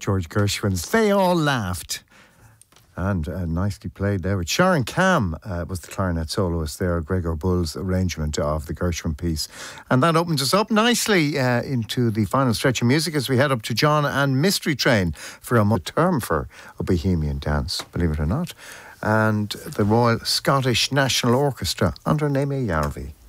George Gershwin's They All Laughed. And nicely played there. With Sharon Cam was the clarinet soloist there, Gregor Bull's arrangement of the Gershwin piece. And that opens us up nicely into the final stretch of music as we head up to John and Mystery Train for a term for a Bohemian dance, believe it or not. And the Royal Scottish National Orchestra under Naomi Jarvi.